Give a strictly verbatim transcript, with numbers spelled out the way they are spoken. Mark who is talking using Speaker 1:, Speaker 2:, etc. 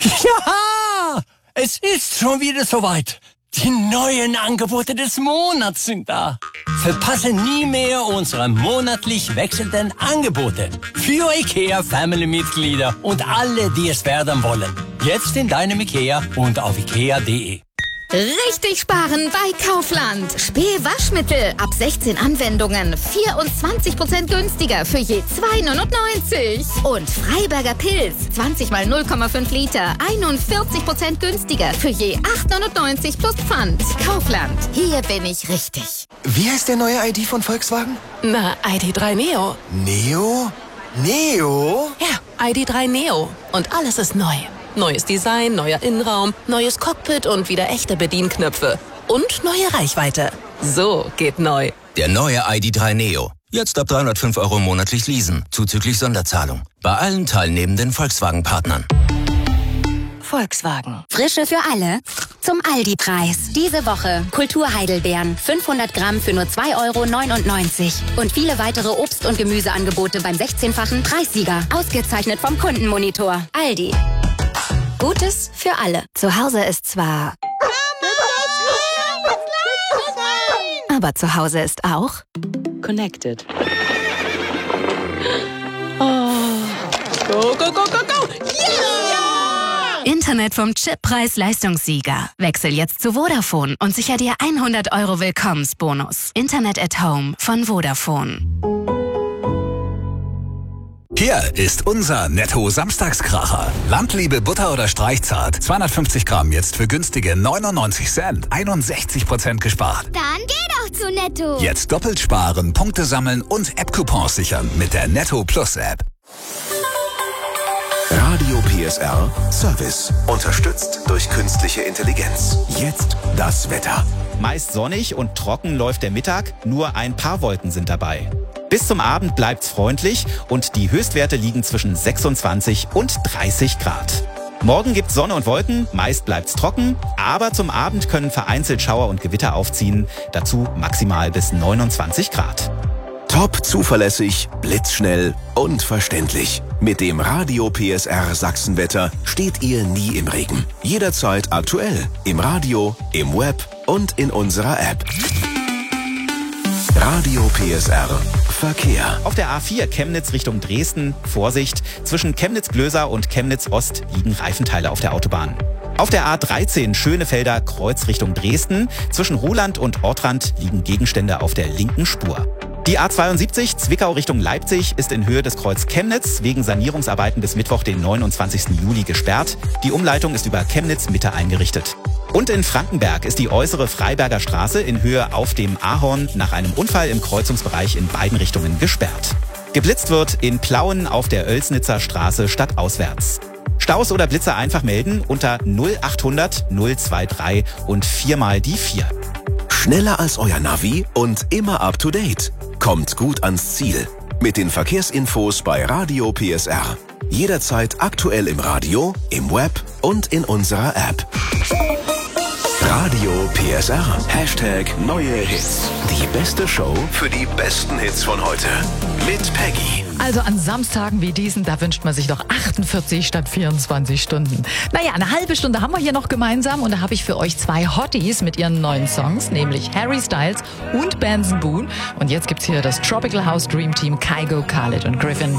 Speaker 1: Ja, es ist schon wieder soweit. Die neuen Angebote des Monats sind da. Verpasse nie mehr unsere monatlich wechselnden Angebote. Für IKEA Family-Mitglieder und alle, die es werden wollen. Jetzt in deinem IKEA und auf ikea punkt de.
Speaker 2: Richtig sparen bei Kaufland. Spee-Waschmittel ab sechzehn Anwendungen. vierundzwanzig Prozent günstiger für je zwei neunundneunzig. Und Freiberger Pilz. zwanzig mal null Komma fünf Liter. einundvierzig Prozent günstiger für je acht neunundneunzig plus Pfand. Kaufland. Hier bin ich richtig.
Speaker 3: Wie heißt der neue I D von Volkswagen?
Speaker 4: Na, I D drei Neo.
Speaker 3: Neo? Neo?
Speaker 4: Ja, I D drei Neo. Und alles ist neu. Neues Design, neuer Innenraum, neues Cockpit und wieder echte Bedienknöpfe. Und neue Reichweite. So geht neu.
Speaker 5: Der neue I D drei Neo. Jetzt ab dreihundertfünf Euro monatlich leasen, zuzüglich Sonderzahlung. Bei allen teilnehmenden Volkswagen-Partnern.
Speaker 4: Volkswagen.
Speaker 6: Frische für alle zum Aldi-Preis. Diese Woche Kultur-Heidelbeeren, fünfhundert Gramm für nur zwei Euro neunundneunzig. Und viele weitere Obst- und Gemüseangebote beim sechzehnfachen Preissieger. Ausgezeichnet vom Kundenmonitor. Aldi. Gutes für alle. Zu Hause ist zwar... Aber zu Hause ist auch...
Speaker 4: Connected. Oh. Go, go, go, go, go! Yeah!
Speaker 6: Internet vom Chippreis-Leistungssieger. Wechsel jetzt zu Vodafone und sicher dir hundert Euro Willkommensbonus. Internet at Home von Vodafone.
Speaker 7: Hier ist unser Netto-Samstagskracher. Landliebe Butter oder Streichzart. zweihundertfünfzig Gramm jetzt für günstige neunundneunzig Cent. einundsechzig Prozent gespart.
Speaker 8: Dann geh doch zu Netto.
Speaker 7: Jetzt doppelt sparen, Punkte sammeln und App-Coupons sichern mit der Netto Plus App.
Speaker 9: Radio P S R Service. Unterstützt durch künstliche Intelligenz. Jetzt das Wetter.
Speaker 10: Meist sonnig und trocken läuft der Mittag, nur ein paar Wolken sind dabei. Bis zum Abend bleibt's freundlich und die Höchstwerte liegen zwischen sechsundzwanzig und dreißig Grad. Morgen gibt's Sonne und Wolken, meist bleibt's trocken, aber zum Abend können vereinzelt Schauer und Gewitter aufziehen, dazu maximal bis neunundzwanzig Grad.
Speaker 9: Top zuverlässig, blitzschnell und verständlich. Mit dem Radio P S R Sachsenwetter steht ihr nie im Regen. Jederzeit aktuell, im Radio, im Web und in unserer App. Radio P S R Verkehr.
Speaker 10: Auf der A vier Chemnitz Richtung Dresden, Vorsicht, zwischen Chemnitz-Glöser und Chemnitz-Ost liegen Reifenteile auf der Autobahn. Auf der A dreizehn Schönefelder Kreuz Richtung Dresden, zwischen Ruhland und Ortrand liegen Gegenstände auf der linken Spur. Die A zweiundsiebzig Zwickau Richtung Leipzig ist in Höhe des Kreuz Chemnitz wegen Sanierungsarbeiten bis Mittwoch, den neunundzwanzigsten Juli gesperrt. Die Umleitung ist über Chemnitz Mitte eingerichtet. Und in Frankenberg ist die äußere Freiberger Straße in Höhe auf dem Ahorn nach einem Unfall im Kreuzungsbereich in beiden Richtungen gesperrt. Geblitzt wird in Plauen auf der Oelsnitzer Straße stadtauswärts. Staus oder Blitze einfach melden unter null achthundert null drei drei und viermal die vier.
Speaker 9: Schneller als euer Navi und immer up to date. Kommt gut ans Ziel. Mit den Verkehrsinfos bei Radio P S R. Jederzeit aktuell im Radio, im Web und in unserer App. Radio P S R. Hashtag neue Hits. Die beste Show für die besten Hits von heute. Mit Peggy.
Speaker 11: Also an Samstagen wie diesen, da wünscht man sich doch achtundvierzig statt vierundzwanzig Stunden. Naja, eine halbe Stunde haben wir hier noch gemeinsam und da habe ich für euch zwei Hotties mit ihren neuen Songs, nämlich Harry Styles und Benson Boone. Und jetzt gibt's hier das Tropical House Dream Team Kygo, Khaled und Griffin.